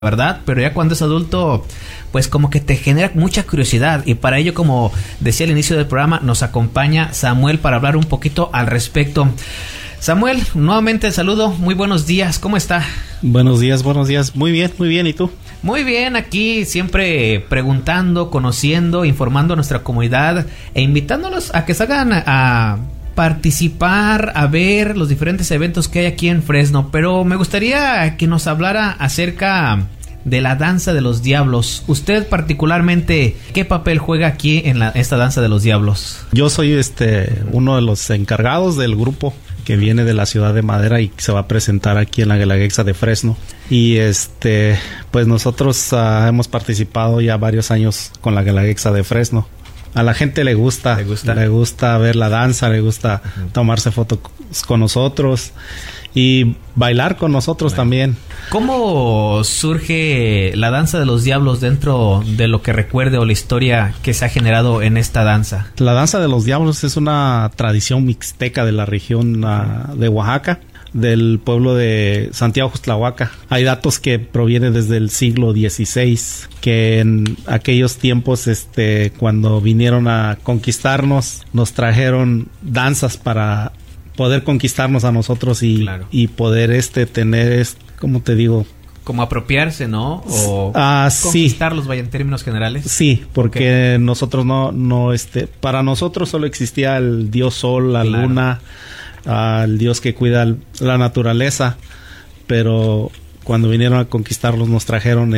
¿verdad? Pero ya cuando es adulto, pues como que te genera mucha curiosidad, y para ello, como decía al inicio del programa, nos acompaña Samuel para hablar un poquito al respecto. Samuel, nuevamente saludo, muy buenos días, ¿cómo está? Buenos días, muy bien, ¿y tú? Muy bien, aquí siempre preguntando, conociendo, informando a nuestra comunidad e invitándolos a que salgan a participar, a ver los diferentes eventos que hay aquí en Fresno. Pero me gustaría que nos hablara acerca de la danza de los diablos. Usted particularmente, ¿qué papel juega aquí en esta danza de los diablos? Yo soy uno de los encargados del grupo que viene de la ciudad de Madera y se va a presentar aquí en la Guelaguetza de Fresno. Y pues nosotros hemos participado ya varios años con la Guelaguetza de Fresno. A la gente le gusta ver la danza, le gusta tomarse fotos con nosotros y bailar con nosotros también. ¿Cómo surge la danza de los diablos dentro de lo que recuerde o la historia que se ha generado en esta danza? La danza de los diablos es una tradición mixteca de la región de Oaxaca, del pueblo de Santiago Jostlahuaca. Hay datos que provienen desde el siglo XVI, que en aquellos tiempos, cuando vinieron a conquistarnos, nos trajeron danzas para poder conquistarnos a nosotros y, claro, y poder tener, ¿cómo te digo? Como apropiarse, ¿no? O conquistarlos, vaya, en términos generales. Sí, porque nosotros para nosotros solo existía el dios sol, la luna, al dios que cuida la naturaleza, pero cuando vinieron a conquistarlos nos trajeron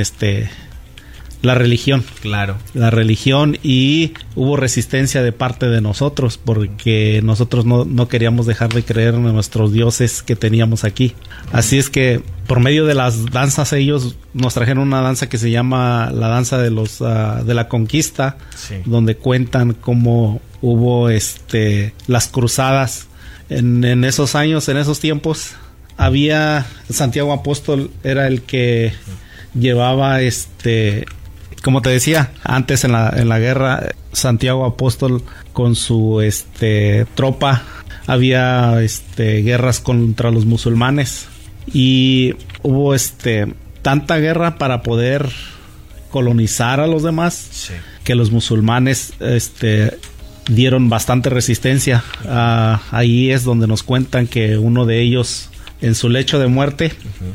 la religión. Claro. La religión, y hubo resistencia de parte de nosotros porque nosotros no queríamos dejar de creer en nuestros dioses que teníamos aquí. Así es que por medio de las danzas ellos nos trajeron una danza que se llama la danza de los de la conquista, sí, donde cuentan cómo hubo las cruzadas. En esos años, en esos tiempos, había Santiago Apóstol, era el que llevaba como te decía, antes en la guerra, Santiago Apóstol con su tropa, había guerras contra los musulmanes, y hubo tanta guerra para poder colonizar a los demás, sí, que los musulmanes dieron bastante resistencia. Ahí es donde nos cuentan que uno de ellos, en su lecho de muerte,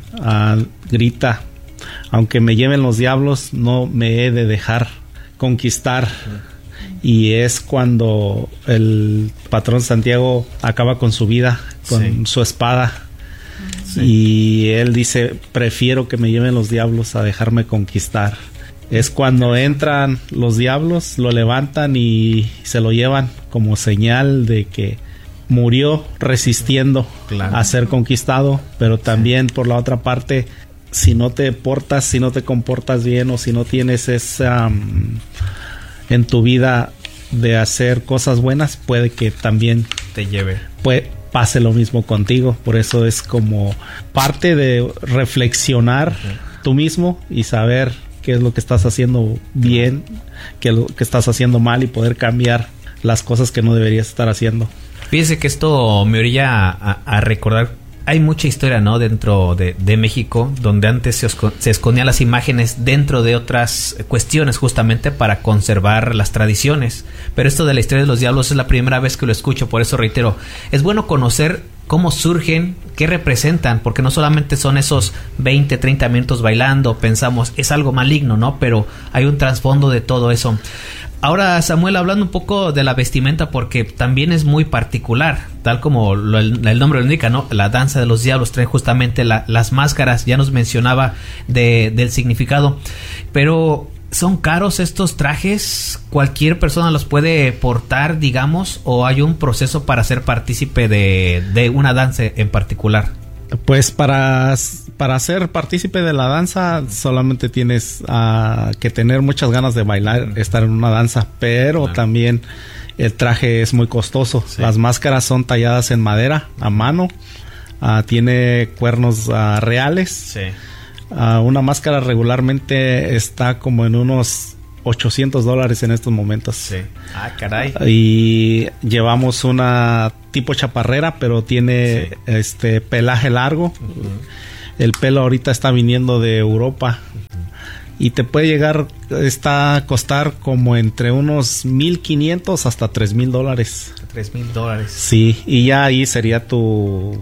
grita: aunque me lleven los diablos, no me he de dejar conquistar. Y es cuando el patrón Santiago acaba con su vida, con su espada. Sí. Y él dice: prefiero que me lleven los diablos a dejarme conquistar. Es cuando entran los diablos, lo levantan y se lo llevan como señal de que murió resistiendo, claro, a ser conquistado. Pero también, por la otra parte, si no te portas, si no te comportas bien, o si no tienes esa en tu vida de hacer cosas buenas, puede que también te lleve, pase lo mismo contigo. Por eso es como parte de reflexionar tú mismo y saber qué es lo que estás haciendo bien, qué es lo que estás haciendo mal, y poder cambiar las cosas que no deberías estar haciendo. Fíjese que esto me orilla a recordar. Hay mucha historia, ¿no?, dentro de México, donde antes se escondían las imágenes dentro de otras cuestiones, justamente para conservar las tradiciones. Pero esto de la historia de los diablos es la primera vez que lo escucho, por eso reitero, es bueno conocer cómo surgen, qué representan, porque no solamente son esos 20, 30 minutos bailando, pensamos, es algo maligno, ¿no? Pero hay un trasfondo de todo eso. Ahora, Samuel, hablando un poco de la vestimenta, porque también es muy particular, tal como el nombre lo indica, ¿no? La danza de los diablos trae justamente las máscaras, ya nos mencionaba del significado, pero ¿son caros estos trajes? ¿Cualquier persona los puede portar, digamos, o hay un proceso para ser partícipe de una danza en particular? Pues para ser partícipe de la danza solamente tienes que tener muchas ganas de bailar, estar en una danza, pero también el traje es muy costoso. Sí. Las máscaras son talladas en madera a mano, tiene cuernos reales. Sí. Una máscara regularmente está como en unos $800 en estos momentos. Sí. Ah, caray. Y llevamos una tipo chaparrera, pero tiene pelaje largo. El pelo ahorita está viniendo de Europa y te puede llegar, está a costar como entre unos $1,500 hasta $3,000. $3,000. Sí, y ya ahí sería tu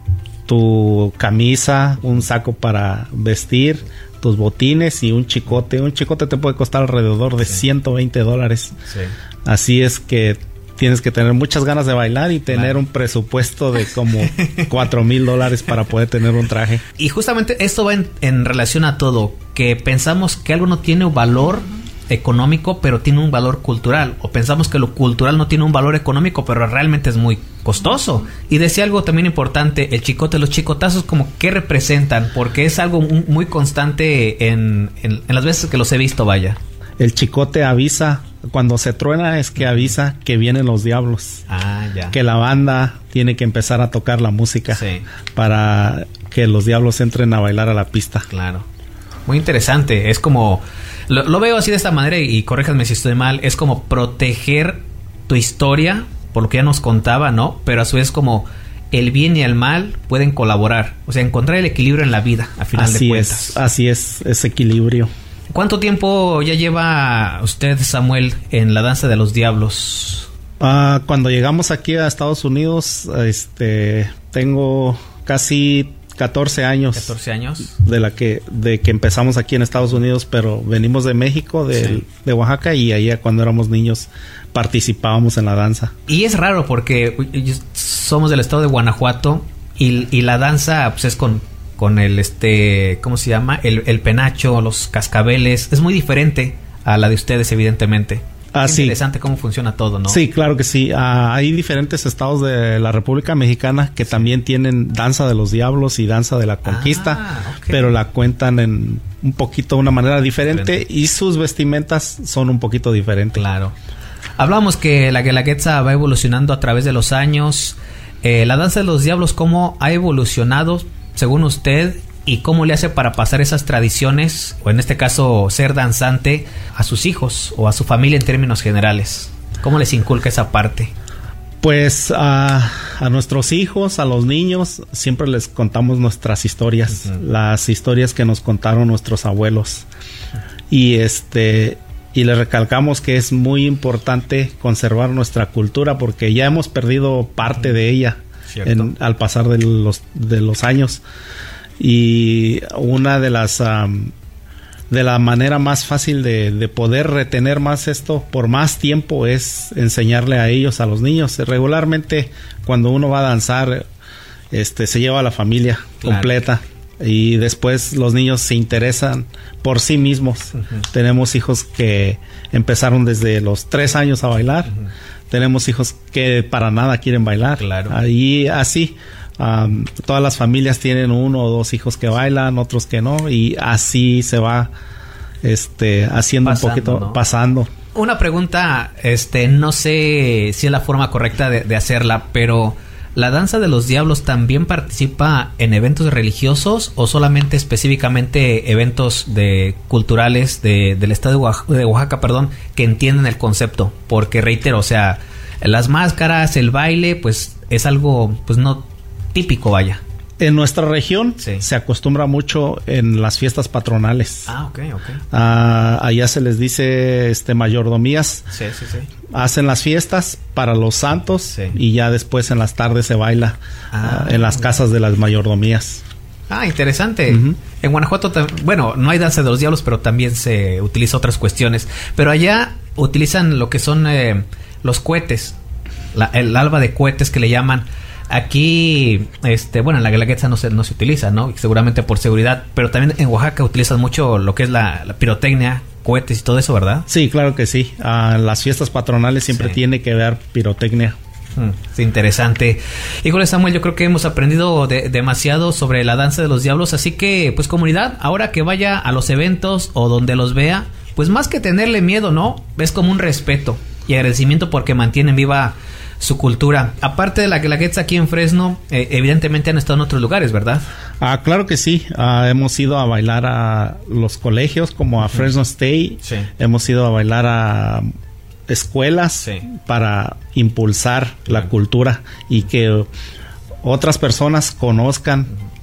camisa, un saco para vestir, tus botines y un chicote. Un chicote te puede costar alrededor de $120. Sí. Así es que tienes que tener muchas ganas de bailar y tener un presupuesto de como $4,000 para poder tener un traje. Y justamente esto va en relación a todo, que pensamos que algo no tiene un valor económico, pero tiene un valor cultural, o pensamos que lo cultural no tiene un valor económico, pero realmente es muy costoso. Y decía algo también importante, el chicote, los chicotazos, como ¿qué representan? Porque es algo muy constante en las veces que los he visto, vaya. El chicote avisa, cuando se truena es que avisa que vienen los diablos. Ah, ya. Que la banda tiene que empezar a tocar la música, sí, para que los diablos entren a bailar a la pista. Claro. Muy interesante. Es como, lo veo así de esta manera, y corréjanme si estoy mal, es como proteger tu historia, por lo que ya nos contaba, ¿no? Pero a su vez como el bien y el mal pueden colaborar. O sea, encontrar el equilibrio en la vida, a final de cuentas. Así es, ese equilibrio. ¿Cuánto tiempo ya lleva usted, Samuel, en la danza de los diablos? Cuando llegamos aquí a Estados Unidos, tengo casi 14 años. 14 años. De que empezamos aquí en Estados Unidos, pero venimos de México, de Oaxaca, y allá cuando éramos niños participábamos en la danza. Y es raro porque somos del estado de Guanajuato y la danza pues es con el ¿cómo se llama? El penacho, los cascabeles. Es muy diferente a la de ustedes, evidentemente. Es interesante cómo funciona todo, ¿no? Sí, claro que sí. Hay diferentes estados de la República Mexicana que también tienen danza de los diablos y danza de la conquista, okay, pero la cuentan en un poquito de una manera diferente y sus vestimentas son un poquito diferentes. Claro. Hablábamos que la Guelaguetza va evolucionando a través de los años. La danza de los diablos, ¿cómo ha evolucionado según usted? ¿Y cómo le hace para pasar esas tradiciones, o en este caso ser danzante, a sus hijos o a su familia en términos generales? ¿Cómo les inculca esa parte? Pues a nuestros hijos, a los niños, siempre les contamos nuestras historias, las historias que nos contaron nuestros abuelos. Y les recalcamos que es muy importante conservar nuestra cultura porque ya hemos perdido parte de ella al pasar de los años. Y una de la manera más fácil de poder retener más esto por más tiempo es enseñarle a ellos, a los niños. Regularmente cuando uno va a danzar se lleva a la familia completa y después los niños se interesan por sí mismos. Tenemos hijos que empezaron desde los 3 años a bailar. Tenemos hijos que para nada quieren bailar. Ahí así todas las familias tienen 1 o 2 hijos que bailan, otros que no, y así se va haciendo pasando, un poquito, ¿no? Pasando. Una pregunta, no sé si es la forma correcta de hacerla, pero ¿la danza de los diablos también participa en eventos religiosos o solamente específicamente eventos culturales del estado de Oaxaca, que entienden el concepto? Porque reitero, o sea, las máscaras, el baile, pues es algo pues no típico, vaya. En nuestra región se acostumbra mucho en las fiestas patronales. Allá se les dice mayordomías. Sí. Hacen las fiestas para los santos y ya después en las tardes se baila en las casas de las mayordomías. Interesante. En Guanajuato, no hay danza de los diablos, pero también se utiliza otras cuestiones. Pero allá utilizan lo que son los cohetes, el alba de cohetes que le llaman. Aquí, en la Guelaguetza no se utiliza, ¿no? Seguramente por seguridad, pero también en Oaxaca utilizan mucho lo que es la pirotecnia, cohetes y todo eso, ¿verdad? Sí, claro que sí. Las fiestas patronales siempre tiene que haber pirotecnia. Es interesante. Híjole, Samuel, yo creo que hemos aprendido demasiado sobre la danza de los diablos, así que, pues, comunidad, ahora que vaya a los eventos o donde los vea, pues más que tenerle miedo, ¿no? Es como un respeto y agradecimiento porque mantienen viva su cultura. Aparte de la Guelaguetza aquí en Fresno, evidentemente han estado en otros lugares, ¿verdad? Claro que sí. Hemos ido a bailar a los colegios como a Fresno State. Hemos ido a bailar a escuelas para impulsar la cultura y que otras personas conozcan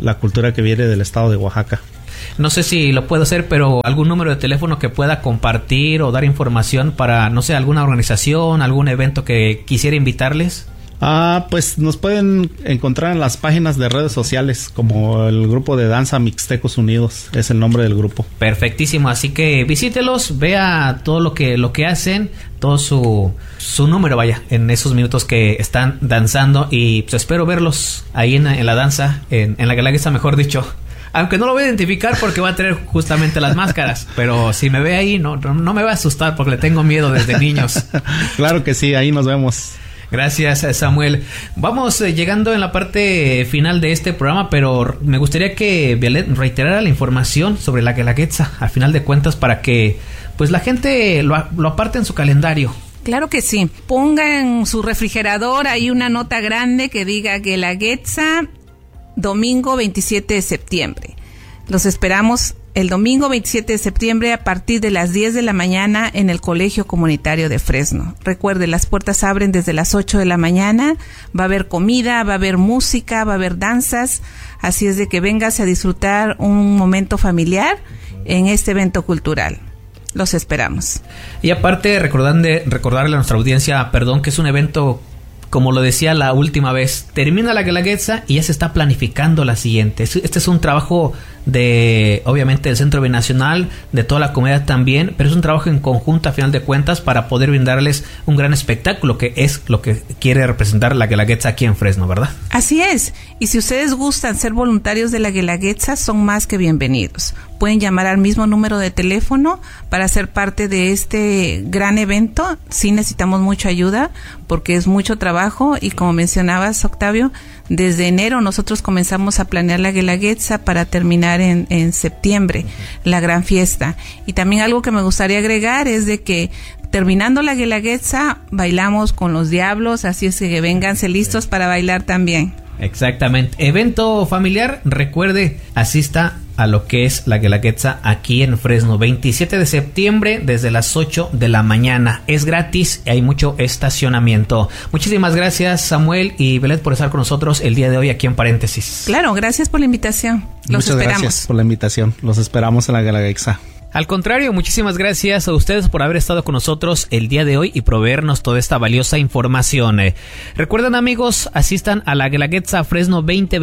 la cultura que viene del estado de Oaxaca. No sé si lo puedo hacer, pero algún número de teléfono que pueda compartir o dar información para, no sé, alguna organización, algún evento que quisiera invitarles. Pues nos pueden encontrar en las páginas de redes sociales como el grupo de danza Mixtecos Unidos, es el nombre del grupo. Perfectísimo, así que visítelos, vea todo lo que hacen, todo su número, vaya, en esos minutos que están danzando, y pues espero verlos ahí en la danza, en la Guelaguetza, mejor dicho. Aunque no lo voy a identificar porque va a tener justamente las máscaras, pero si me ve ahí no me va a asustar porque le tengo miedo desde niños. Claro que sí, ahí nos vemos. Gracias, Samuel. Vamos llegando en la parte final de este programa, pero me gustaría que Violet reiterara la información sobre la Guelaguetza, al final de cuentas, para que pues la gente lo aparte en su calendario. Claro que sí. Ponga en su refrigerador ahí una nota grande que diga Guelaguetza, domingo 27 de septiembre. Los esperamos el domingo 27 de septiembre a partir de las 10 de la mañana en el Colegio Comunitario de Fresno. Recuerde, las puertas abren desde las 8 de la mañana, va a haber comida, va a haber música, va a haber danzas, así es de que véngase a disfrutar un momento familiar en este evento cultural. Los esperamos. Y aparte, recordarle a nuestra audiencia, que es un evento, como lo decía la última vez, termina la Guelaguetza y ya se está planificando la siguiente. Este es un trabajo obviamente del Centro Binacional, de toda la comunidad también, pero es un trabajo en conjunto a final de cuentas para poder brindarles un gran espectáculo, que es lo que quiere representar la Guelaguetza aquí en Fresno, ¿verdad? Así es, y si ustedes gustan ser voluntarios de la Guelaguetza, son más que bienvenidos. Pueden llamar al mismo número de teléfono para ser parte de este gran evento. Sí necesitamos mucha ayuda porque es mucho trabajo, y como mencionabas, Octavio, desde enero nosotros comenzamos a planear la Guelaguetza para terminar en septiembre, la gran fiesta. Y también algo que me gustaría agregar es de que terminando la Guelaguetza bailamos con los diablos, así es que vénganse listos para bailar también. Exactamente. Evento familiar, recuerde, asista a lo que es la Guelaguetza aquí en Fresno, 27 de septiembre desde las 8 de la mañana. Es gratis y hay mucho estacionamiento. Muchísimas gracias, Samuel y Violet, por estar con nosotros el día de hoy aquí en Paréntesis. Claro, gracias por la invitación. Los esperamos. Gracias por la invitación. Los esperamos en la Guelaguetza. Al contrario, muchísimas gracias a ustedes por haber estado con nosotros el día de hoy y proveernos toda esta valiosa información. Recuerden, amigos, asistan a la Guelaguetza Fresno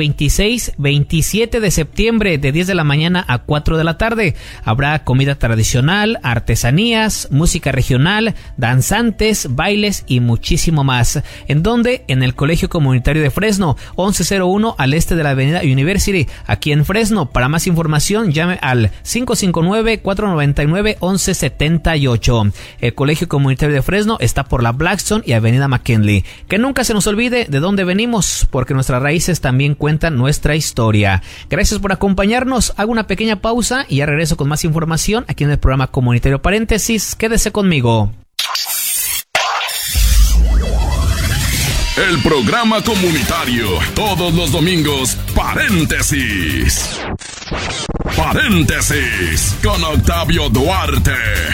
2026, 27 de septiembre de 10 de la mañana a 4 de la tarde. Habrá comida tradicional, artesanías, música regional, danzantes, bailes y muchísimo más. ¿En dónde? En el Colegio Comunitario de Fresno, 1101 al este de la Avenida University, aquí en Fresno. Para más información, llame al 559-499-1178. El Colegio Comunitario de Fresno está por la Blackstone y Avenida McKinley. Que nunca se nos olvide de dónde venimos, porque nuestras raíces también cuentan nuestra historia. Gracias por acompañarnos. Hago una pequeña pausa y ya regreso con más información aquí en el programa Comunitario Paréntesis. Quédese conmigo. El programa comunitario, todos los domingos, Paréntesis. Paréntesis, con Octavio Duarte.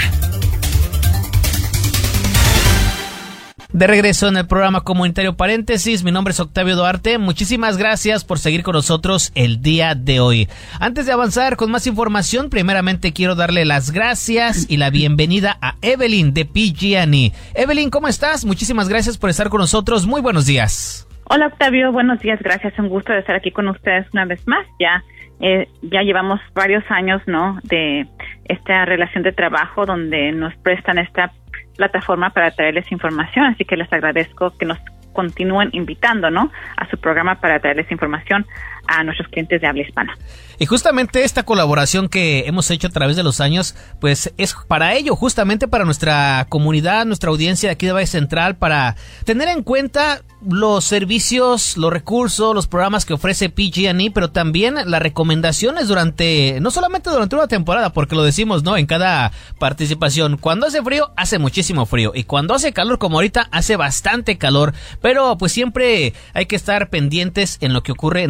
De regreso en el programa comunitario Paréntesis, mi nombre es Octavio Duarte. Muchísimas gracias por seguir con nosotros el día de hoy. Antes de avanzar con más información, primeramente quiero darle las gracias y la bienvenida a Evelyn de PG&E. Evelyn, ¿cómo estás? Muchísimas gracias por estar con nosotros. Muy buenos días. Hola, Octavio, buenos días. Gracias, un gusto de estar aquí con ustedes una vez más. Ya llevamos varios años, ¿no?, de esta relación de trabajo donde nos prestan esta plataforma para traerles información, así que les agradezco que nos continúen invitando, ¿no?, a su programa para traerles información a nuestros clientes de habla hispana. Y justamente esta colaboración que hemos hecho a través de los años, pues es para ello, justamente para nuestra comunidad, nuestra audiencia de aquí de Valle Central, para tener en cuenta los servicios, los recursos, los programas que ofrece PG&E, pero también las recomendaciones no solamente durante una temporada, porque lo decimos, ¿no?, en cada participación. Cuando hace frío, hace muchísimo frío, y cuando hace calor, como ahorita, hace bastante calor, pero pues siempre hay que estar pendientes en lo que ocurre en el hogar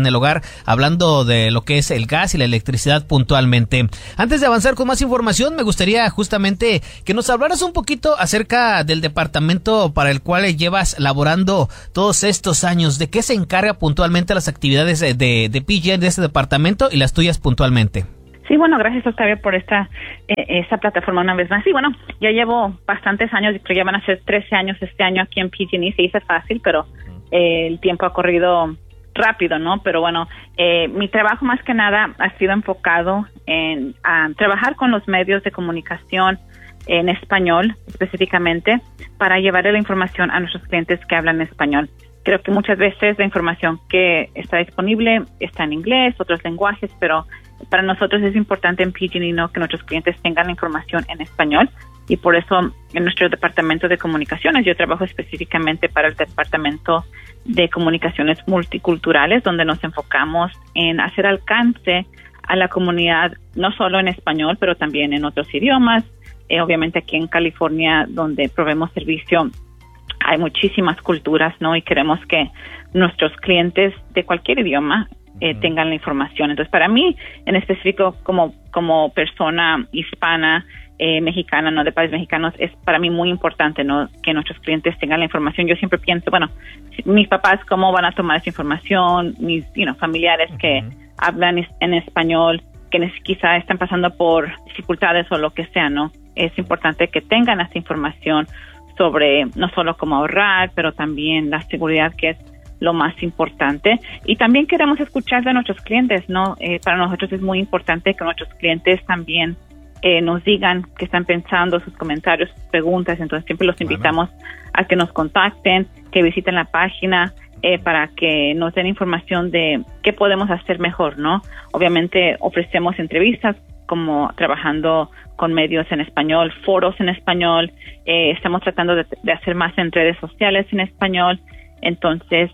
hablando de lo que es el gas y la electricidad puntualmente. Antes de avanzar con más información, me gustaría justamente que nos hablaras un poquito acerca del departamento para el cual llevas laborando todos estos años. ¿De qué se encarga puntualmente las actividades de PGN de este departamento y las tuyas puntualmente? Sí, bueno, gracias Octavio por esta plataforma una vez más. Sí, bueno, ya llevo bastantes años, creo que ya van a ser 13 años este año aquí en PG&E. Se dice fácil, pero el tiempo ha corrido rápido, ¿no? Pero bueno, mi trabajo más que nada ha sido enfocado en trabajar con los medios de comunicación en español específicamente para llevarle la información a nuestros clientes que hablan español. Creo que muchas veces la información que está disponible está en inglés, otros lenguajes, pero para nosotros es importante en PG&E, ¿no?, que nuestros clientes tengan la información en español, y por eso en nuestro departamento de comunicaciones yo trabajo específicamente para el departamento de comunicaciones multiculturales, donde nos enfocamos en hacer alcance a la comunidad no solo en español, pero también en otros idiomas. Obviamente aquí en California, donde proveemos servicio, hay muchísimas culturas, ¿no? Y queremos que nuestros clientes de cualquier idioma tengan la información. Entonces, para mí, en específico, como persona hispana, mexicana, no de países mexicanos, es para mí muy importante, ¿no?, que nuestros clientes tengan la información. Yo siempre pienso, bueno, mis papás, ¿cómo van a tomar esa información? Mis familiares que hablan en español, que quizá están pasando por dificultades o lo que sea, ¿no? Es importante que tengan esta información sobre no solo cómo ahorrar, pero también la seguridad, que es lo más importante. Y también queremos escuchar de nuestros clientes, ¿no? Para nosotros es muy importante que nuestros clientes también nos digan qué están pensando, sus comentarios, sus preguntas. Entonces siempre los invitamos a que nos contacten, que visiten la página para que nos den información de qué podemos hacer mejor, ¿no? Obviamente ofrecemos entrevistas, como trabajando con medios en español, foros en español, estamos tratando de hacer más en redes sociales en español. Entonces,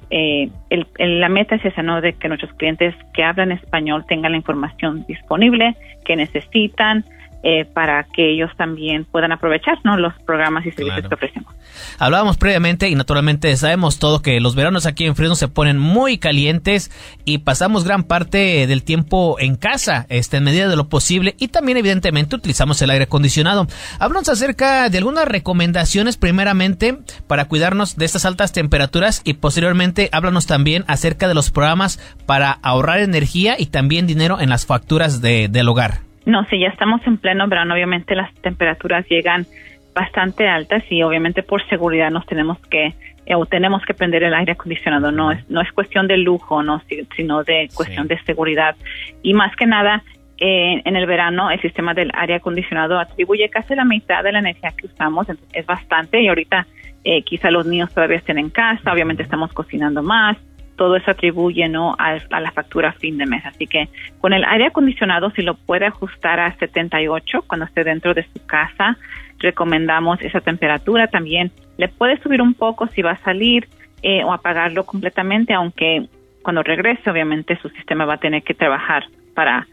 la meta es esa, ¿no?, de que nuestros clientes que hablan español tengan la información disponible que necesitan para que ellos también puedan aprovechar, ¿no?, los programas y servicios que ofrecemos. Hablábamos previamente y naturalmente sabemos todo que los veranos aquí en Fresno se ponen muy calientes y pasamos gran parte del tiempo en casa, en medida de lo posible, y también evidentemente utilizamos el aire acondicionado. Háblanos acerca de algunas recomendaciones primeramente para cuidarnos de estas altas temperaturas, y posteriormente háblanos también acerca de los programas para ahorrar energía y también dinero en las facturas del hogar. No, sí, ya estamos en pleno verano. Obviamente las temperaturas llegan bastante altas y obviamente por seguridad nos tenemos que prender el aire acondicionado. No es cuestión de lujo, no, sino de cuestión de seguridad. Y más que nada, en el verano el sistema del aire acondicionado atribuye casi la mitad de la energía que usamos. Entonces, es bastante, y ahorita quizá los niños todavía estén en casa, obviamente estamos cocinando más. Todo eso atribuye, ¿no?, a la factura a fin de mes. Así que con el aire acondicionado, si lo puede ajustar a 78 cuando esté dentro de su casa, recomendamos esa temperatura. También le puede subir un poco si va a salir o apagarlo completamente, aunque cuando regrese, obviamente, su sistema va a tener que trabajar para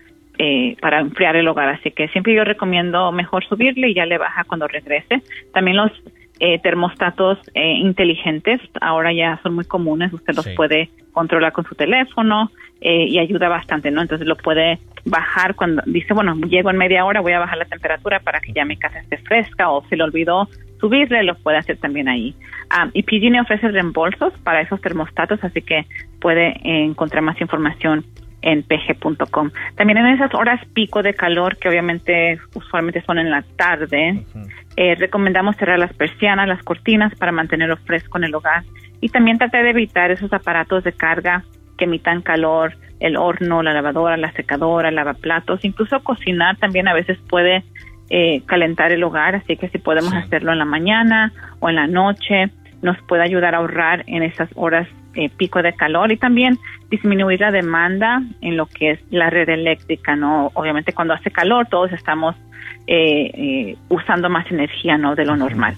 enfriar el hogar. Así que siempre yo recomiendo mejor subirle y ya le baja cuando regrese. También los termostatos inteligentes ahora ya son muy comunes. Usted los puede controlar con su teléfono y ayuda bastante, ¿no? Entonces lo puede bajar cuando dice, bueno, llego en media hora, voy a bajar la temperatura para que ya mi casa esté fresca, o se le olvidó subirle, lo puede hacer también ahí. Y PG&E ofrece reembolsos para esos termostatos, así que puede encontrar más información en pg.com. También en esas horas pico de calor, que obviamente usualmente son en la tarde, recomendamos cerrar las persianas, las cortinas, para mantenerlo fresco en el hogar, y también tratar de evitar esos aparatos de carga que emitan calor, el horno, la lavadora, la secadora, el lavaplatos, incluso cocinar también a veces puede calentar el hogar, así que si podemos hacerlo en la mañana o en la noche, nos puede ayudar a ahorrar en esas horas pico de calor, y también disminuir la demanda en lo que es la red eléctrica, ¿no? Obviamente cuando hace calor todos estamos usando más energía, ¿no?, de lo normal.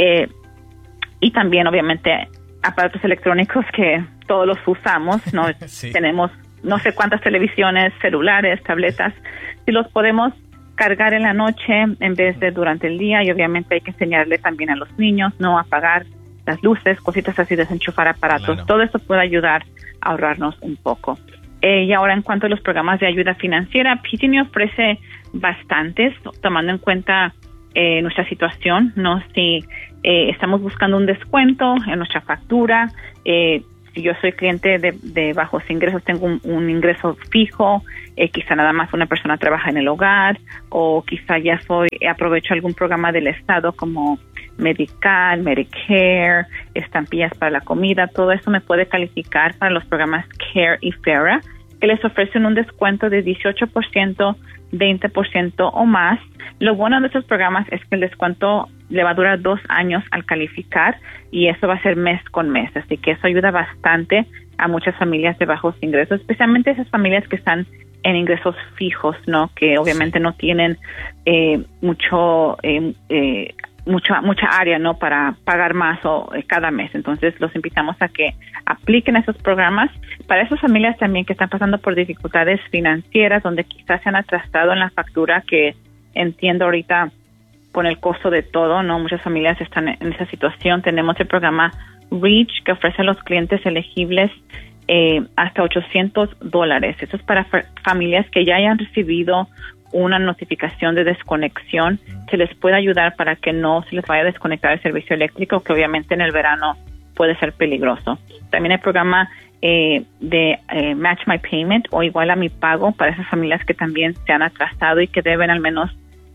Y también obviamente aparatos electrónicos que todos los usamos, ¿no? Tenemos no sé cuántas televisiones, celulares, tabletas. Si los podemos cargar en la noche en vez de durante el día, y obviamente hay que enseñarle también a los niños no apagar las luces, cositas así, desenchufar aparatos. Todo eso puede ayudar a ahorrarnos un poco. Y ahora, en cuanto a los programas de ayuda financiera, PG&E ofrece bastantes, tomando en cuenta nuestra situación, ¿no? Si estamos buscando un descuento en nuestra factura, si yo soy cliente de bajos ingresos, tengo un ingreso fijo, quizá nada más una persona trabaja en el hogar, o quizá ya aprovecho algún programa del Estado como Medical, Medicare, estampillas para la comida, todo eso me puede calificar para los programas CARE y FARA, que les ofrecen un descuento de 18%, 20% o más. Lo bueno de estos programas es que el descuento le va a durar 2 años al calificar y eso va a ser mes con mes. Así que eso ayuda bastante a muchas familias de bajos ingresos, especialmente esas familias que están en ingresos fijos, ¿no? Que obviamente no tienen mucha área, ¿no? Para pagar más cada mes. Entonces los invitamos a que apliquen esos programas. Para esas familias también que están pasando por dificultades financieras, donde quizás se han atrasado en la factura, que entiendo ahorita con el costo de todo, ¿no? Muchas familias están en esa situación. Tenemos el programa REACH, que ofrece a los clientes elegibles hasta $800. Eso es para familias que ya hayan recibido una notificación de desconexión. Se les puede ayudar para que no se les vaya a desconectar el servicio eléctrico, que obviamente en el verano puede ser peligroso. También el programa de Match My Payment, o Iguala Mi Pago, para esas familias que también se han atrasado y que deben al menos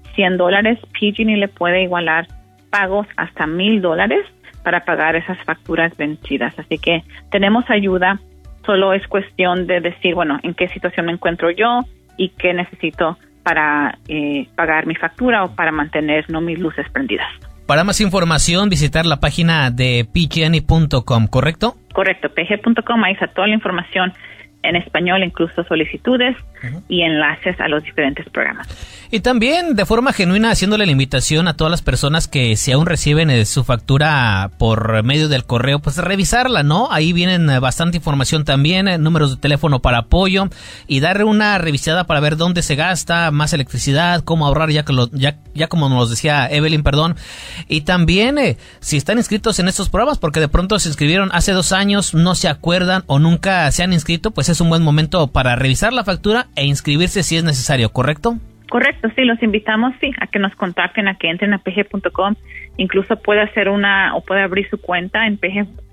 $100. PG&E le puede igualar pagos hasta $1,000 para pagar esas facturas vencidas. Así que tenemos ayuda. Solo es cuestión de decir, bueno, en qué situación me encuentro yo y qué necesito para pagar mi factura o para mantener mis luces prendidas. Para más información, visitar la página de pgne.com, ¿correcto? Correcto, pg.com, ahí está toda la información en español, incluso solicitudes y enlaces a los diferentes programas. Y también, de forma genuina, haciéndole la invitación a todas las personas que si aún reciben su factura por medio del correo, pues revisarla, ¿no? Ahí vienen bastante información también, números de teléfono para apoyo, y darle una revisada para ver dónde se gasta más electricidad, cómo ahorrar, ya como nos decía Evelyn, perdón. Y también, si están inscritos en estos programas, porque de pronto se inscribieron hace 2 años, no se acuerdan o nunca se han inscrito, pues es un buen momento para revisar la factura e inscribirse si es necesario, ¿correcto? Correcto, sí, los invitamos, a que nos contacten, a que entren a pg.com, incluso puede hacer puede abrir su cuenta en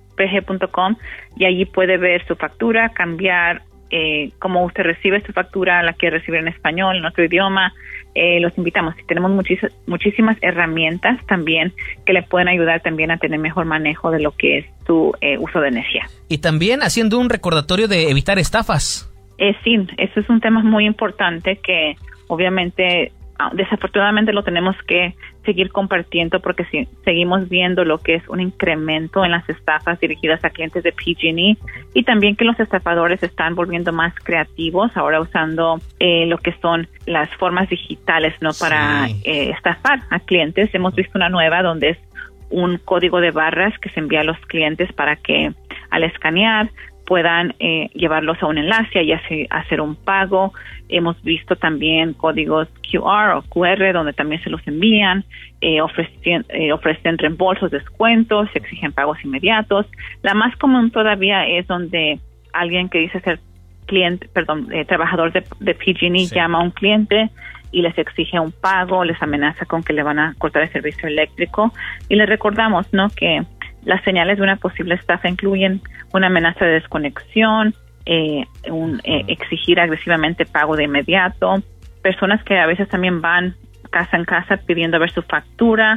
pg.com y allí puede ver su factura, cambiar cómo usted recibe su factura, la quiere recibir en español, en otro idioma. Los invitamos, y tenemos muchísimas herramientas también que le pueden ayudar también a tener mejor manejo de lo que es su uso de energía. Y también haciendo un recordatorio de evitar estafas. Sí, eso es un tema muy importante que obviamente, desafortunadamente lo tenemos que seguir compartiendo, porque si seguimos viendo lo que es un incremento en las estafas dirigidas a clientes de PG&E, y también que los estafadores se están volviendo más creativos ahora usando lo que son las formas digitales, ¿no? Para estafar a clientes. Hemos visto una nueva donde es un código de barras que se envía a los clientes para que al escanear puedan llevarlos a un enlace y hacer un pago. Hemos visto también códigos QR o QR donde también se los envían, ofrecen reembolsos, descuentos, exigen pagos inmediatos. La más común todavía es donde alguien que dice ser trabajador de PG&E llama a un cliente y les exige un pago, les amenaza con que le van a cortar el servicio eléctrico, y les recordamos, ¿no?, que las señales de una posible estafa incluyen una amenaza de desconexión, exigir agresivamente pago de inmediato, personas que a veces también van casa en casa pidiendo ver su factura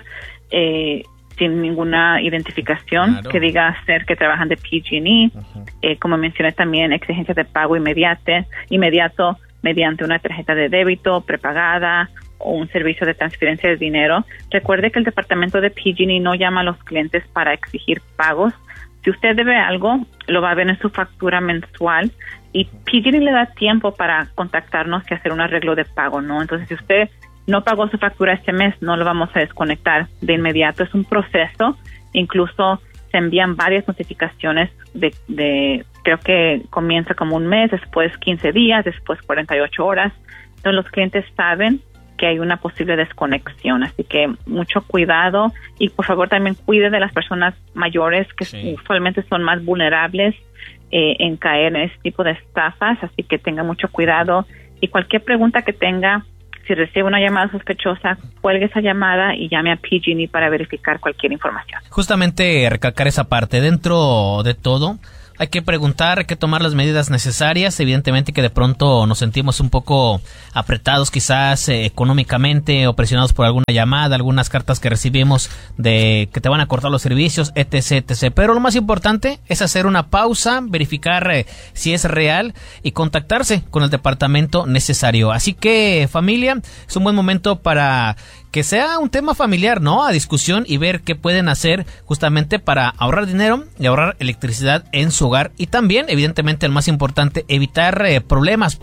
sin ninguna identificación que diga ser que trabajan de PG&E. Como mencioné también, exigencias de pago inmediato mediante una tarjeta de débito prepagada o un servicio de transferencia de dinero. Recuerde que el departamento de PG&E no llama a los clientes para exigir pagos. Si usted debe algo, lo va a ver en su factura mensual, y PG&E le da tiempo para contactarnos y hacer un arreglo de pago, ¿no? Entonces, si usted no pagó su factura este mes, no lo vamos a desconectar de inmediato. Es un proceso. Incluso se envían varias notificaciones creo que comienza como un mes, después 15 días, después 48 horas. Entonces los clientes saben que hay una posible desconexión, así que mucho cuidado, y por favor también cuide de las personas mayores que usualmente son más vulnerables en caer en ese tipo de estafas, así que tenga mucho cuidado y cualquier pregunta que tenga, si recibe una llamada sospechosa, cuelgue esa llamada y llame a PG&E para verificar cualquier información. Justamente recalcar esa parte, dentro de todo hay que preguntar, hay que tomar las medidas necesarias. Evidentemente que de pronto nos sentimos un poco apretados quizás económicamente o presionados por alguna llamada, algunas cartas que recibimos de que te van a cortar los servicios, etc, etc. Pero lo más importante es hacer una pausa, verificar si es real y contactarse con el departamento necesario. Así que, familia, es un buen momento para que sea un tema familiar, ¿no? A discusión y ver qué pueden hacer justamente para ahorrar dinero y ahorrar electricidad en su hogar. Y también, evidentemente, el más importante, evitar problemas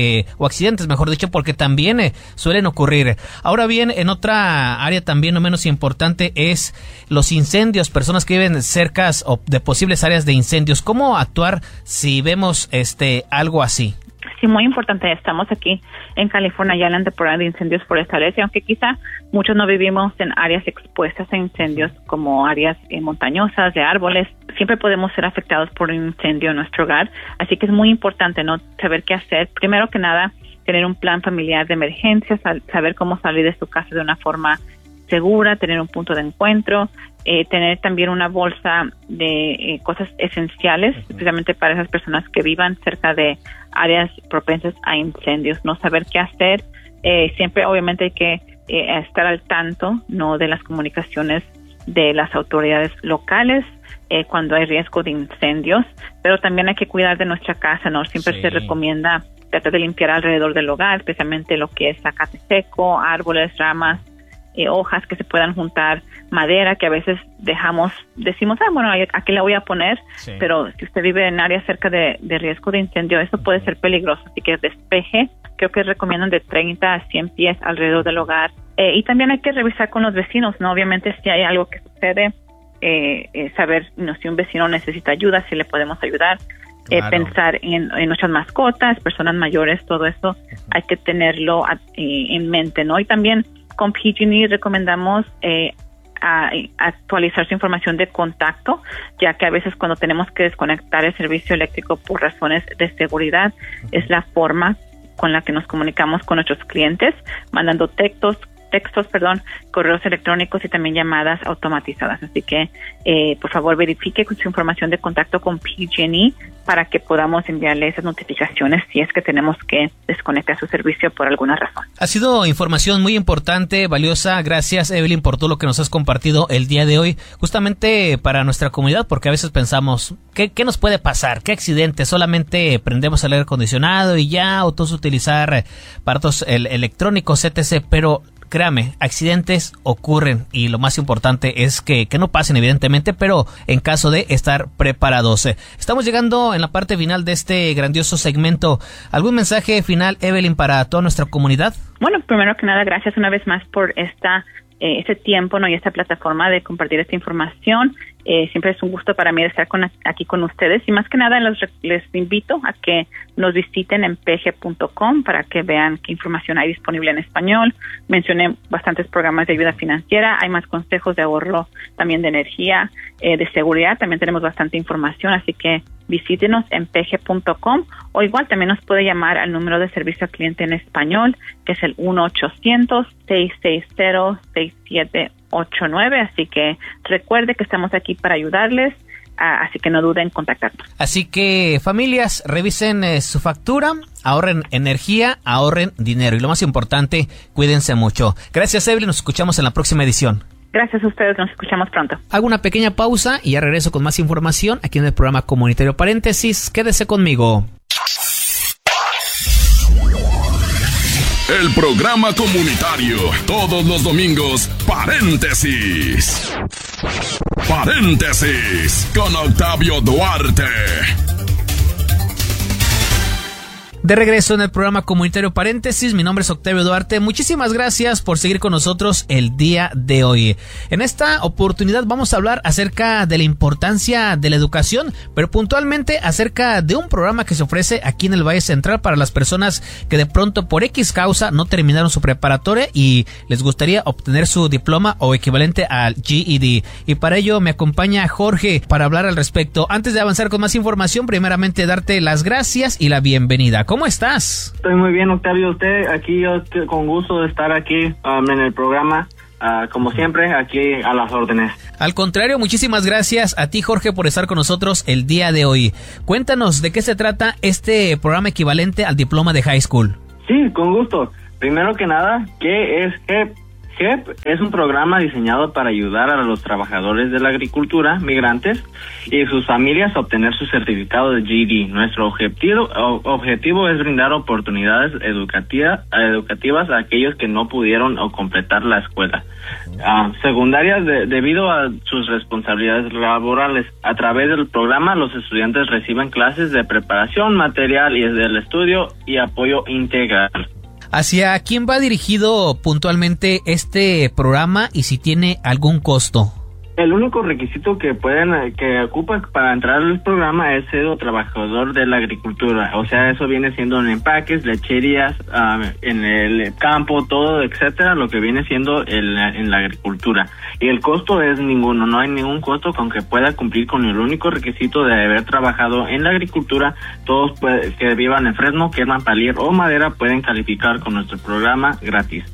o accidentes, mejor dicho, porque también suelen ocurrir. Ahora bien, en otra área también no menos importante es los incendios, personas que viven cerca o de posibles áreas de incendios. ¿Cómo actuar si vemos algo así? Sí, muy importante. Estamos aquí en California ya en la temporada de incendios forestales y aunque quizá muchos no vivimos en áreas expuestas a incendios como áreas montañosas, de árboles, siempre podemos ser afectados por un incendio en nuestro hogar. Así que es muy importante no saber qué hacer. Primero que nada, tener un plan familiar de emergencias, saber cómo salir de su casa de una forma segura, tener un punto de encuentro, tener también una bolsa de cosas esenciales, especialmente para esas personas que vivan cerca de áreas propensas a incendios, no saber qué hacer. Siempre obviamente hay que estar al tanto, ¿no?, de las comunicaciones de las autoridades locales cuando hay riesgo de incendios, pero también hay que cuidar de nuestra casa, ¿no? Siempre se recomienda tratar de limpiar alrededor del hogar, especialmente lo que es zacate seco, árboles, ramas, hojas que se puedan juntar, madera que a veces decimos, bueno, aquí la voy a poner, pero si usted vive en áreas cerca de riesgo de incendio, eso puede ser peligroso, así que despeje, creo que recomiendan de 30 a 100 pies alrededor del hogar, y también hay que revisar con los vecinos, ¿no? Obviamente si hay algo que sucede, saber, ¿no?, si un vecino necesita ayuda, si le podemos ayudar. Claro. Pensar en nuestras mascotas, personas mayores, todo eso hay que tenerlo en mente, ¿no? Y también con PG&E recomendamos actualizar su información de contacto, ya que a veces cuando tenemos que desconectar el servicio eléctrico por razones de seguridad, es la forma con la que nos comunicamos con nuestros clientes, mandando textos, correos electrónicos y también llamadas automatizadas. Así que, por favor, verifique su información de contacto con PG&E para que podamos enviarle esas notificaciones si es que tenemos que desconectar su servicio por alguna razón. Ha sido información muy importante, valiosa. Gracias, Evelyn, por todo lo que nos has compartido el día de hoy, justamente para nuestra comunidad, porque a veces pensamos, ¿qué nos puede pasar? ¿Qué accidente? Solamente prendemos el aire acondicionado y ya, o todos utilizar aparatos electrónicos, etc., pero créame, accidentes ocurren y lo más importante es que no pasen, evidentemente, pero en caso de estar preparados. Estamos llegando en la parte final de este grandioso segmento. ¿Algún mensaje final, Evelyn, para toda nuestra comunidad? Bueno, primero que nada, gracias una vez más por este tiempo, ¿no?, y esta plataforma de compartir esta información. Siempre es un gusto para mí estar aquí con ustedes y más que nada les invito a que nos visiten en pg.com para que vean qué información hay disponible en español. Mencioné bastantes programas de ayuda financiera, hay más consejos de ahorro, también de energía, de seguridad, también tenemos bastante información, así que visítenos en pg.com o igual también nos puede llamar al número de servicio al cliente en español, que es el 1-800-660-6789, así que recuerde que estamos aquí para ayudarles, así que no duden en contactarnos. Así que, familias, revisen su factura, ahorren energía, ahorren dinero y lo más importante, cuídense mucho. Gracias, Evelyn, nos escuchamos en la próxima edición. Gracias a ustedes, nos escuchamos pronto. Hago una pequeña pausa y ya regreso con más información aquí en el programa Comunitario Paréntesis. Quédese conmigo. El programa comunitario, todos los domingos, Paréntesis. Paréntesis, con Octavio Duarte. De regreso en el programa comunitario Paréntesis, mi nombre es Octavio Duarte. Muchísimas gracias por seguir con nosotros el día de hoy. En esta oportunidad vamos a hablar acerca de la importancia de la educación, pero puntualmente acerca de un programa que se ofrece aquí en el Valle Central para las personas que de pronto por X causa no terminaron su preparatoria y les gustaría obtener su diploma o equivalente al GED. Y para ello me acompaña Jorge para hablar al respecto. Antes de avanzar con más información, primeramente darte las gracias y la bienvenida. ¿Cómo estás? Estoy muy bien, Octavio. Usted aquí, yo con gusto de estar aquí en el programa, como siempre, aquí a las órdenes. Al contrario, muchísimas gracias a ti, Jorge, por estar con nosotros el día de hoy. Cuéntanos de qué se trata este programa equivalente al diploma de high school. Sí, con gusto. Primero que nada, ¿qué es HEP? HEP es un programa diseñado para ayudar a los trabajadores de la agricultura, migrantes, y sus familias a obtener su certificado de GED. Nuestro objetivo es brindar oportunidades educativas a aquellos que no pudieron o completar la escuela secundaria debido a sus responsabilidades laborales. A través del programa, los estudiantes reciben clases de preparación, material y del estudio y apoyo integral. ¿Hacia quién va dirigido puntualmente este programa y si tiene algún costo? El único requisito que ocupa para entrar al programa es ser trabajador de la agricultura. O sea, eso viene siendo en empaques, lecherías, en el campo, todo, etcétera, lo que viene siendo en la agricultura. Y el costo es ninguno, no hay ningún costo con que pueda cumplir con el único requisito de haber trabajado en la agricultura. Todos que vivan en Fresno, quieran palier o madera, pueden calificar con nuestro programa gratis.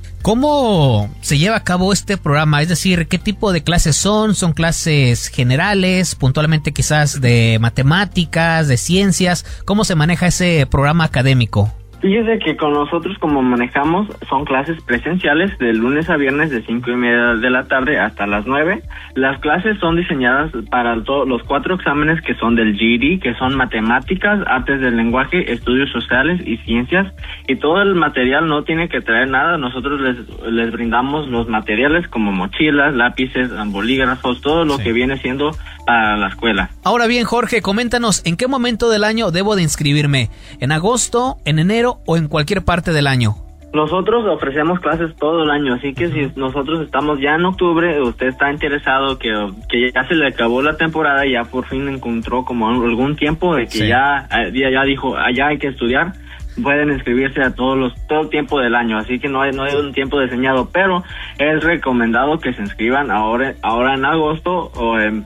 ¿Cómo se lleva a cabo este programa? Es decir, ¿qué tipo de clases son? ¿Son clases generales, puntualmente quizás de matemáticas, de ciencias? ¿Cómo se maneja ese programa académico? Fíjese que con nosotros, como manejamos, son clases presenciales de lunes a viernes de 5:30 de la tarde hasta las 9. Las clases son diseñadas para los 4 exámenes que son del GED, que son matemáticas, artes del lenguaje, estudios sociales y ciencias. Y todo el material no tiene que traer nada. Nosotros les brindamos los materiales como mochilas, lápices, bolígrafos, todo lo que viene siendo para la escuela. Ahora bien, Jorge, coméntanos, ¿en qué momento del año debo de inscribirme? ¿En agosto, en enero o en cualquier parte del año? Nosotros ofrecemos clases todo el año, así que si nosotros estamos ya en octubre, usted está interesado que ya se le acabó la temporada y ya por fin encontró como algún tiempo de que ya dijo, ya hay que estudiar, pueden inscribirse a todo el tiempo del año, así que no hay un tiempo diseñado, pero es recomendado que se inscriban ahora en agosto o en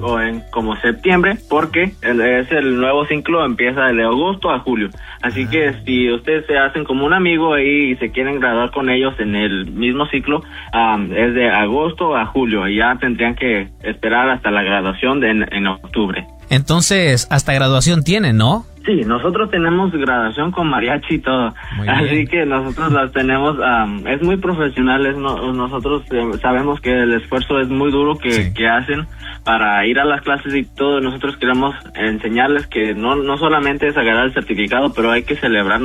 como septiembre, porque es el nuevo ciclo, empieza de agosto a julio, así que si ustedes se hacen como un amigo ahí y se quieren graduar con ellos en el mismo ciclo, es de agosto a julio y ya tendrían que esperar hasta la graduación en octubre. Entonces, hasta graduación tienen, ¿no? Sí, nosotros tenemos graduación con mariachi y todo, así que nosotros las tenemos, es muy profesional, nosotros sabemos que el esfuerzo es muy duro que hacen para ir a las clases y todo. Nosotros queremos enseñarles que no solamente es agarrar el certificado, pero hay que celebrar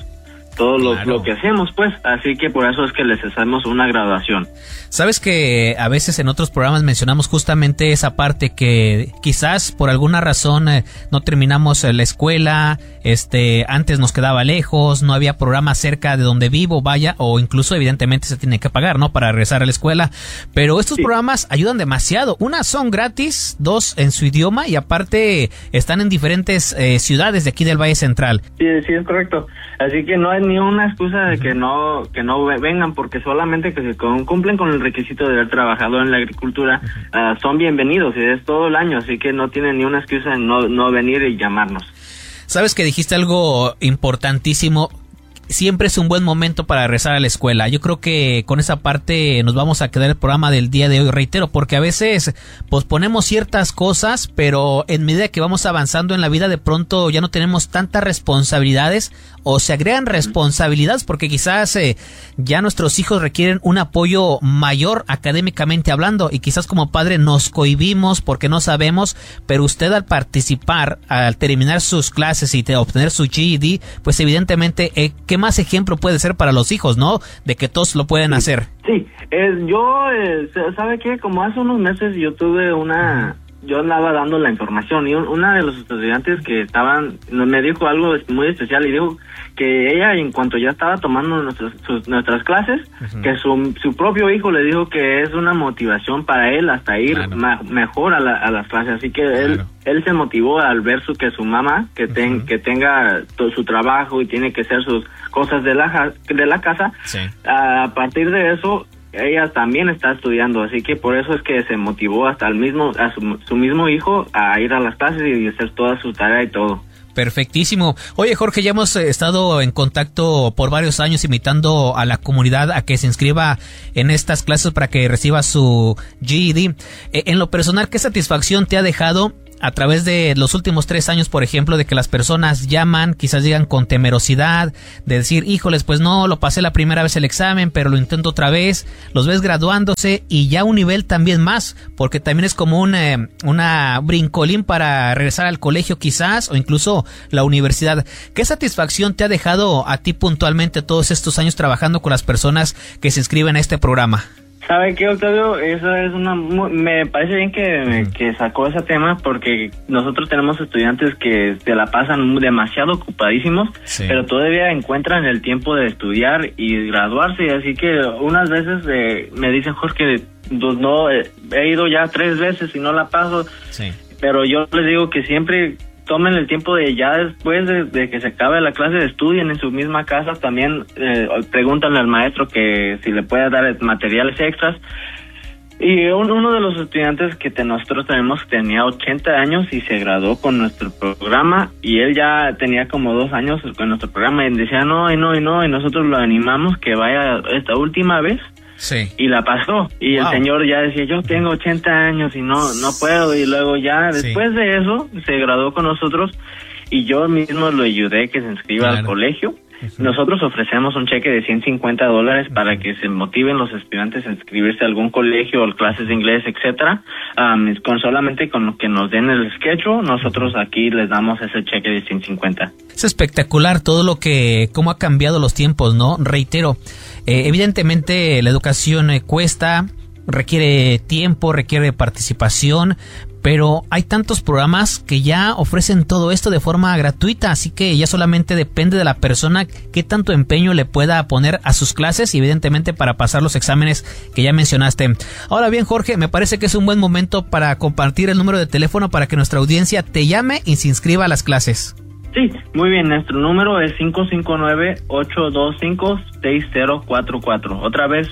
todo lo que hacemos, pues, así que por eso es que les hacemos una graduación. Sabes que a veces en otros programas mencionamos justamente esa parte que quizás por alguna razón no terminamos la escuela, antes nos quedaba lejos, no había programa cerca de donde vivo, vaya, o incluso evidentemente se tiene que pagar, ¿no? Para regresar a la escuela, pero estos programas ayudan demasiado. Una, son gratis, 2, en su idioma y aparte están en diferentes ciudades de aquí del Valle Central. Sí, es correcto. Así que no hay ni una excusa de que no vengan, porque solamente que se cumplen con el requisito de haber trabajado en la agricultura, son bienvenidos y es todo el año, así que no tienen ni una excusa en no venir y llamarnos. Sabes que dijiste algo importantísimo. Siempre es un buen momento para regresar a la escuela. Yo creo que con esa parte nos vamos a quedar el programa del día de hoy, reitero, porque a veces posponemos ciertas cosas, pero en medida que vamos avanzando en la vida, de pronto ya no tenemos tantas responsabilidades o se agregan responsabilidades porque quizás ya nuestros hijos requieren un apoyo mayor académicamente hablando y quizás como padre nos cohibimos porque no sabemos, pero usted al participar, al terminar sus clases y obtener su GED, pues evidentemente ¿qué más ejemplo puede ser para los hijos, no? De que todos lo pueden hacer. Sí, yo, ¿sabe qué? Como hace unos meses yo tuve una yo andaba dando la información y una de los estudiantes que estaban me dijo algo muy especial y dijo que ella, en cuanto ya estaba tomando nuestras clases, que su propio hijo le dijo que es una motivación para él hasta ir mejor a las clases. Así que él se motivó al ver que su mamá, que tenga todo su trabajo y tiene que hacer sus cosas de la casa. Sí. A partir de eso, ella también está estudiando, así que por eso es que se motivó hasta su mismo hijo a ir a las clases y hacer toda su tarea y todo. Perfectísimo. Oye, Jorge, ya hemos estado en contacto por varios años invitando a la comunidad a que se inscriba en estas clases para que reciba su GED. En lo personal, ¿qué satisfacción te ha dejado a través de los últimos 3 años, por ejemplo, de que las personas llaman, quizás llegan con temerosidad, de decir, híjoles, pues no, lo pasé la primera vez el examen, pero lo intento otra vez, los ves graduándose y ya un nivel también más, porque también es como una brincolín para regresar al colegio quizás, o incluso la universidad. ¿Qué satisfacción te ha dejado a ti puntualmente todos estos años trabajando con las personas que se inscriben a este programa? ¿Sabe qué, Octavio? Eso es me parece bien que sacó ese tema, porque nosotros tenemos estudiantes que se la pasan demasiado ocupadísimos, sí, pero todavía encuentran el tiempo de estudiar y graduarse, así que unas veces me dicen, Jorge, pues no, he ido ya 3 veces y no la paso, sí, pero yo les digo que siempre tomen el tiempo de ya después de que se acabe la clase, estudien en su misma casa, también pregúntanle al maestro que si le puede dar materiales extras. Y uno de los estudiantes que nosotros tenemos tenía 80 años y se graduó con nuestro programa, y él ya tenía como 2 años con nuestro programa y decía no, y nosotros lo animamos que vaya esta última vez. Sí. Y la pasó, y el señor ya decía, yo tengo 80 años y no puedo, y luego ya después de eso se graduó con nosotros y yo mismo lo ayudé que se inscriba al colegio. Nosotros ofrecemos un cheque de $150 para que se motiven los estudiantes a inscribirse a algún colegio o clases de inglés, etcétera. Solamente con lo que nos den el schedule, nosotros aquí les damos ese cheque de $150. Es espectacular todo cómo ha cambiado los tiempos, ¿no? Reitero, evidentemente la educación cuesta, requiere tiempo, requiere participación, pero hay tantos programas que ya ofrecen todo esto de forma gratuita, así que ya solamente depende de la persona qué tanto empeño le pueda poner a sus clases y evidentemente para pasar los exámenes que ya mencionaste. Ahora bien, Jorge, me parece que es un buen momento para compartir el número de teléfono para que nuestra audiencia te llame y se inscriba a las clases. Sí, muy bien, nuestro número es 559-825-6044. Otra vez,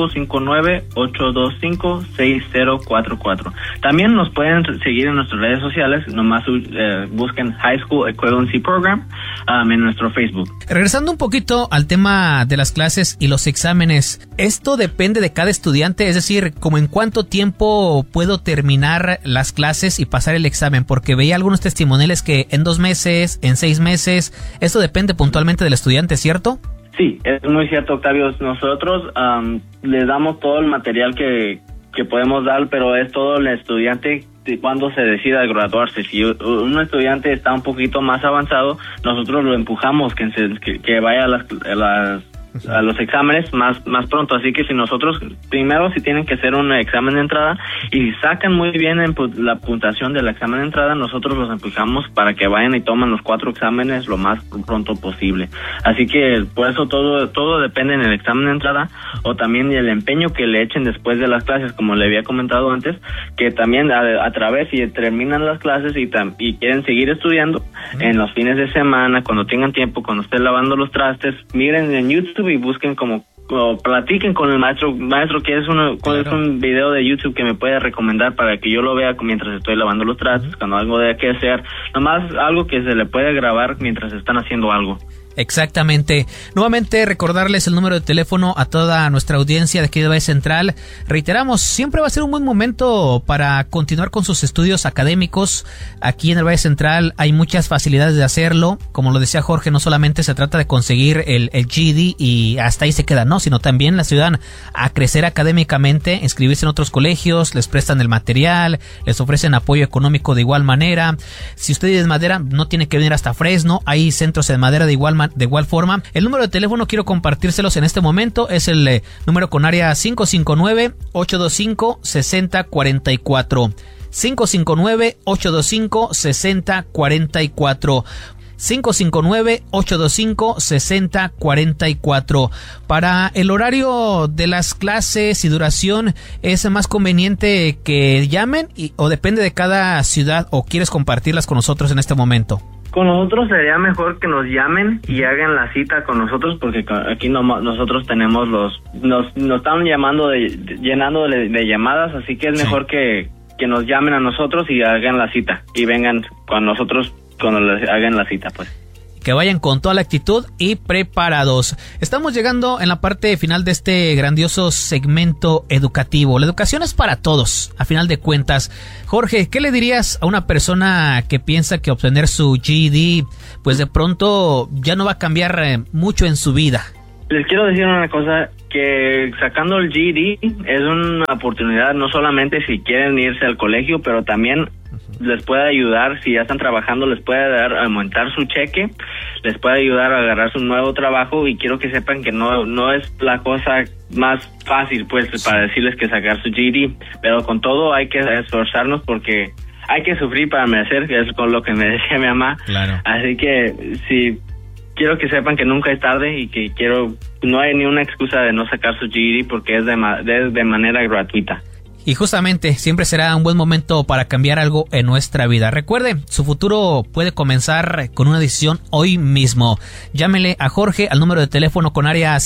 559-825-6044. También nos pueden seguir en nuestras redes sociales, nomás busquen High School Equivalency Program en nuestro Facebook. Regresando un poquito al tema de las clases y los exámenes, ¿esto depende de cada estudiante? Es decir, ¿como en cuánto tiempo puedo terminar las clases y pasar el examen? Porque veía algunos testimoniales que en 2 meses, en 6 meses, esto depende puntualmente del estudiante, ¿cierto? Sí, es muy cierto, Octavio. Nosotros les damos todo el material que podemos dar, pero es todo el estudiante de cuando se decida graduarse. Si un estudiante está un poquito más avanzado, nosotros lo empujamos que vaya a los exámenes más pronto. Así que si tienen que hacer un examen de entrada y sacan muy bien la puntuación del examen de entrada, nosotros los empujamos para que vayan y tomen los 4 exámenes lo más pronto posible. Así que por eso todo depende en el examen de entrada, o también el empeño que le echen después de las clases, como le había comentado antes, que también a través, si terminan las clases y quieren seguir estudiando, en los fines de semana, cuando tengan tiempo, cuando estén lavando los trastes, miren en YouTube y busquen o platiquen con el maestro que es un video de YouTube que me puede recomendar para que yo lo vea mientras estoy lavando los trastes, cuando algo de que hacer, nomás algo que se le puede grabar mientras están haciendo algo. Exactamente. Nuevamente recordarles el número de teléfono a toda nuestra audiencia de aquí de Valle Central. Reiteramos, siempre va a ser un buen momento para continuar con sus estudios académicos. Aquí en el Valle Central hay muchas facilidades de hacerlo. Como lo decía Jorge, no solamente se trata de conseguir el GED y hasta ahí se queda, no, sino también les ayudan a crecer académicamente, inscribirse en otros colegios, les prestan el material, les ofrecen apoyo económico de igual manera. Si usted es de Madera, no tiene que venir hasta Fresno, hay centros de Madera de igual forma. El número de teléfono quiero compartírselos en este momento, es el número con área 559-825-6044. 559-825-6044. 559-825-6044. Para el horario de las clases y duración, ¿es más conveniente que llamen o depende de cada ciudad, o quieres compartirlas con nosotros en este momento? Con nosotros sería mejor que nos llamen y hagan la cita con nosotros, porque aquí nosotros tenemos nos están llamando llenando de llamadas, así que es mejor que nos llamen a nosotros y hagan la cita y vengan con nosotros cuando les hagan la cita, pues. Que vayan con toda la actitud y preparados. Estamos llegando en la parte final de este grandioso segmento educativo. La educación es para todos, a final de cuentas. Jorge, ¿qué le dirías a una persona que piensa que obtener su GED, pues de pronto ya no va a cambiar mucho en su vida? Les quiero decir una cosa, que sacando el GED es una oportunidad no solamente si quieren irse al colegio, pero también les puede ayudar, si ya están trabajando, les puede aumentar su cheque, les puede ayudar a agarrar su nuevo trabajo, y quiero que sepan que no es la cosa más fácil, pues, para decirles que sacar su GED, pero con todo hay que esforzarnos, porque hay que sufrir para merecer, que es con lo que me decía mi mamá. Claro. Así que quiero que sepan que nunca es tarde, y que no hay ni una excusa de no sacar su GED, porque es de manera gratuita. Y justamente siempre será un buen momento para cambiar algo en nuestra vida. Recuerde, su futuro puede comenzar con una decisión hoy mismo. Llámele a Jorge al número de teléfono con área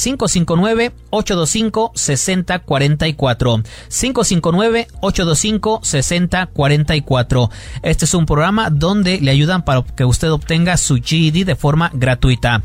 559-825-6044. 559-825-6044. Este es un programa donde le ayudan para que usted obtenga su GED de forma gratuita.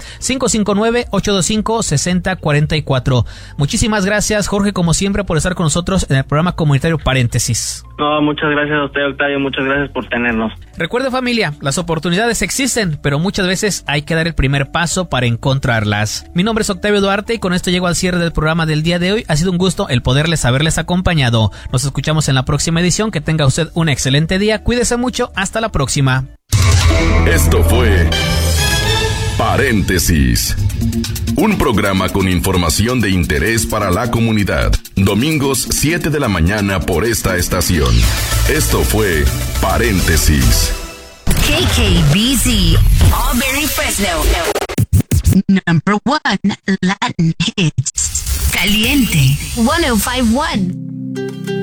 559-825-6044. Muchísimas gracias, Jorge, como siempre, por estar con nosotros en el programa comunitario Paréntesis. No, muchas gracias a usted, Octavio, muchas gracias por tenernos. Recuerde, familia, las oportunidades existen, pero muchas veces hay que dar el primer paso para encontrarlas. Mi nombre es Octavio Duarte y con esto llego al cierre del programa del día de hoy. Ha sido un gusto el poderles haberles acompañado. Nos escuchamos en la próxima edición. Que tenga usted un excelente día. Cuídese mucho. Hasta la próxima. Esto fue Paréntesis, un programa con información de interés para la comunidad. Domingos 7 de la mañana por esta estación. Esto fue Paréntesis. KKBZ, Auburn, Fresno. Number 1 Latin hits. Caliente 105.1.